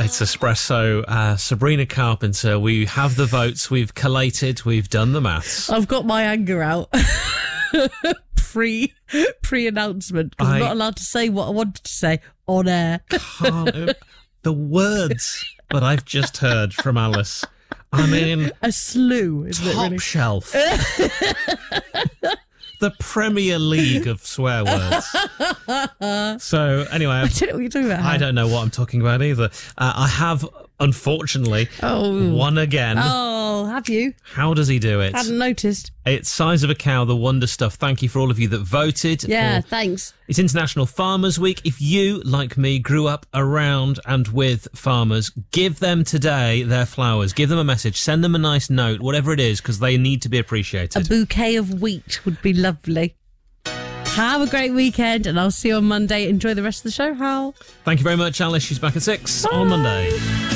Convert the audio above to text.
It's Espresso. Sabrina Carpenter, we have the votes, we've collated, we've done the maths. I've got my anger out. Pre-announcement, because I'm not allowed to say what I wanted to say on air. The words that I've just heard from Alice, I mean... A slew, isn't it, really? Top shelf. The Premier League of swear words. So, anyway... I don't know what you're talking about. I don't know what I'm talking about either. I have, unfortunately, won again. Oh, have you? How does he do it? Hadn't noticed. It's Size of a Cow, the Wonder Stuff. Thank you for all of you that voted. Yeah, thanks. It's International Farmers Week. If you, like me, grew up around and with farmers, give them today their flowers. Give them a message. Send them a nice note, whatever it is, because they need to be appreciated. A bouquet of wheat would be lovely. Have a great weekend, and I'll see you on Monday. Enjoy the rest of the show, Hal. Thank you very much, Alice. She's back at 6 on Monday.